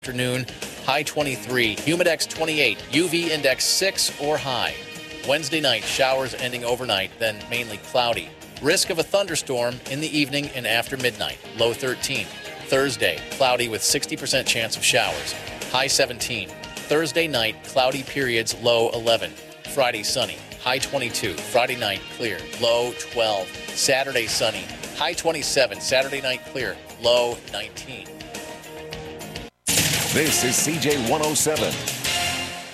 Afternoon, high 23, humidex 28, UV index 6 or high. Wednesday night, showers ending overnight, then mainly cloudy. Risk of a thunderstorm in the evening and after midnight, low 13. Thursday, cloudy with 60% chance of showers, high 17. Thursday night, cloudy periods, low 11. Friday, sunny, high 22. Friday night, clear, low 12. Saturday, sunny, high 27. Saturday night, clear, low 19. This is CJ 107.